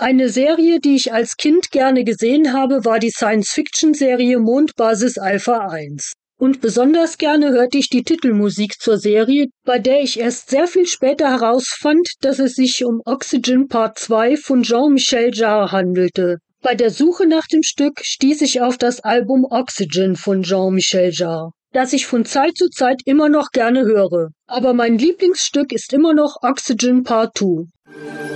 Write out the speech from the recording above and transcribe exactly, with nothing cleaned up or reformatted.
Eine Serie, die ich als Kind gerne gesehen habe, war die Science-Fiction-Serie Mondbasis Alpha eins. Und besonders gerne hörte ich die Titelmusik zur Serie, bei der ich erst sehr viel später herausfand, dass es sich um Oxygen Part zwei von Jean-Michel Jarre handelte. Bei der Suche nach dem Stück stieß ich auf das Album Oxygen von Jean-Michel Jarre, das ich von Zeit zu Zeit immer noch gerne höre. Aber mein Lieblingsstück ist immer noch Oxygen Part zwei.